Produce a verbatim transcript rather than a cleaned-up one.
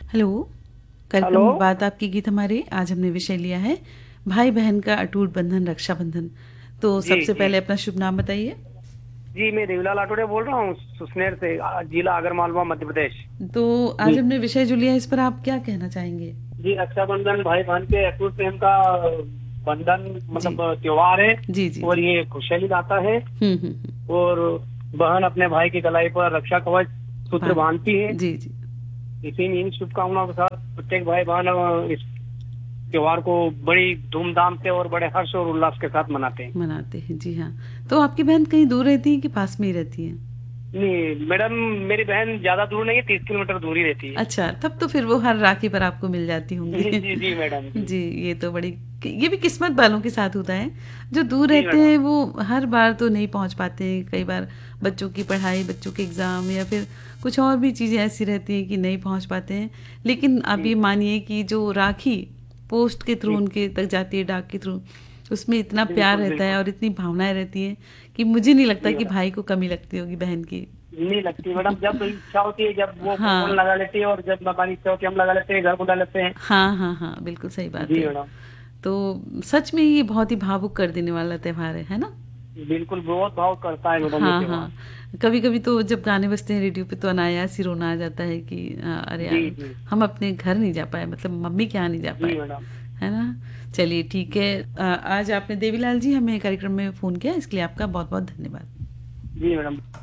Hello. कार्यक्रम hello. बात आपकी गीत हमारे, आज हमने विषय लिया है भाई बहन का अटूट बंधन, रक्षाबंधन। तो जी सबसे जी पहले अपना शुभ नाम बताइए। जी, मैं देवीलाल आटोड़े बोल रहा हूँ, सुसनेर से, आ, जिला आगरमालवा, मध्य प्रदेश। तो आज जी हमने विषय जो लिया है, इस पर आप क्या कहना चाहेंगे? जी, रक्षाबंधन भाई बहन के अटूट प्रेम का बंधन, जी मतलब त्योहार है। जी जी और जी। ये खुशहाली लाता है। हम्म हम्म हम्म। और बहन अपने भाई की कलाई पर रक्षा कवच सूत्र बांध बांधती है। जी जी। इसी इन शुभकामनाओं के साथ प्रत्येक भाई बहन अ, इस त्योहार को बड़ी धूमधाम से और बड़े हर्ष और उल्लास के साथ मनाते हैं। मनाते हैं, जी हाँ। तो आपकी बहन कहीं दूर रहती है कि पास में ही रहती है? नहीं मैडम, मेरी बहन ज्यादा दूर नहीं है, तीस किलोमीटर दूर ही रहती है। अच्छा, तब तो फिर वो हर राखी पर आपको मिल जाती होंगी। जी जी जी मैडम जी। जी, ये तो बड़ी, ये भी किस्मत वालों के साथ होता है। जो दूर जी रहते मैडम। हैं वो हर बार तो नहीं पहुंच पाते। कई बार बच्चों की पढ़ाई, बच्चों के एग्ज़ाम या फिर कुछ और भी चीज़ें ऐसी रहती हैं कि नहीं पहुंच पाते हैं। लेकिन आप जी ये मानिए कि जो राखी पोस्ट के थ्रू जी, उनके तक जाती है, डाक के थ्रू, उसमें इतना प्यार बिल्कुल रहता है बिल्कुल। और इतनी भावनाएँ रहती हैं कि मुझे नहीं लगता जी कि मैडम, भाई को कमी लगती होगी बहन की। नहीं लगती मैडम। जब इच्छा होती है, जब वो फोन हाँ। लगा लेती है, और जब हमारी इच्छा होती है हम लगा लेते हैं, घर बुला लेते हैं। हाँ, हाँ, हाँ, बिल्कुल सही बात जी है। मैडम, तो सच में ये बहुत ही भावुक कर देने वाला त्योहार है, है ना? बिल्कुल बहुत भाव करता है मैडम ये हाँ, त्योहार। हाँ। कभी-कभी तो जब गाने बजते हैं रेडियो पे तो अनायास ही रोना आ जाता है कि अ, अरे जी यार! जी हम अपने घर नहीं जा पाए, मतलब मम्मी के यहाँ नहीं जा जी पाए, मैडम। है ना? चलिए ठीक है। अ, आज आपने देवीलाल जी हमें कार्यक्रम में फ़ोन किया, इसके लिए आपका बहुत-बहुत धन्यवाद। जी मैडम।